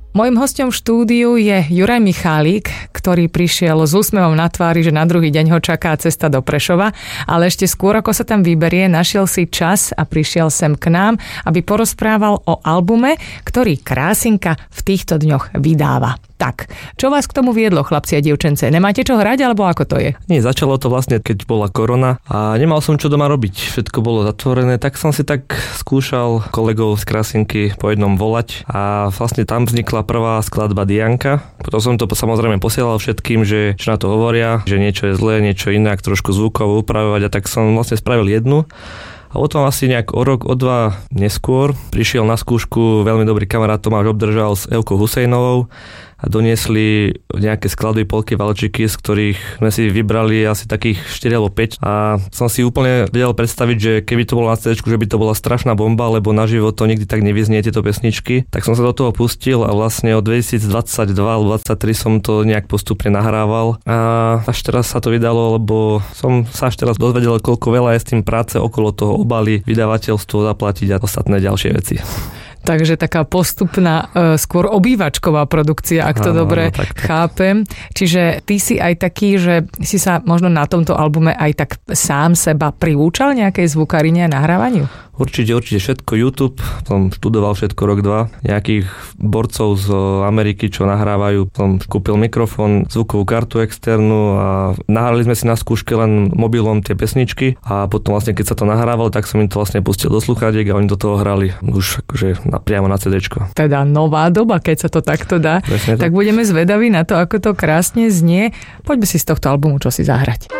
Mojím hosťom v štúdiu je Juraj Michálik, ktorý prišiel s úsmevom na tvári, že na druhý deň ho čaká cesta do Prešova, ale ešte skôr, ako sa tam vyberie, našiel si čas a prišiel sem k nám, aby porozprával o albume, ktorý Krásinka v týchto dňoch vydáva. Tak, čo vás k tomu viedlo, chlapci a dievčence? Nemáte čo hrať, alebo ako to je? Nie, začalo to vlastne, keď bola korona a nemal som čo doma robiť. Všetko bolo zatvorené, tak som si tak skúšal kolegov z Krásinky po jednom volať a vlastne tam vznikla prvá skladba Dianka. Potom som to samozrejme posielal všetkým, že čo na to hovoria, že niečo je zlé, niečo inak, trošku zvukovo upravovať, a tak som vlastne spravil jednu. A potom asi nejak o rok, o dva neskôr prišiel na skúšku veľmi dobrý kamarát Tomáš Obdržal s Evkou Husejnovou a doniesli nejaké skladby Polky Valčiky, z ktorých sme si vybrali asi takých 4 alebo 5 a som si úplne vedel predstaviť, že keby to bolo na CD, že by to bola strašná bomba, lebo naživo to nikdy tak nevyznie tieto pesničky. Tak som sa do toho pustil a vlastne od 2022 alebo 2023 som to nejak postupne nahrával a až teraz sa to vydalo, lebo som sa až teraz dozvedel, koľko veľa je s tým práce okolo toho, obaly, vydavateľstvo zaplatiť a ostatné ďalšie veci. Takže taká postupná, skôr obývačková produkcia, ak to dobre chápem. Čiže ty si aj taký, že si sa možno na tomto albume aj tak sám seba priúčal nejakej zvukarine a nahrávaniu? Určite všetko YouTube, som študoval všetko rok, dva. Nejakých borcov z Ameriky, čo nahrávajú, som kúpil mikrofón, zvukovú kartu externú a nahrali sme si na skúške len mobilom tie pesničky a potom vlastne keď sa to nahrávalo, tak som im to vlastne pustil do sluchátiek a oni do toho hrali už akože priamo na CDčko. Teda nová doba, keď sa to takto dá. Tak budeme zvedaví na to, ako to krásne znie. Poďme si z tohto albumu čo si zahrať.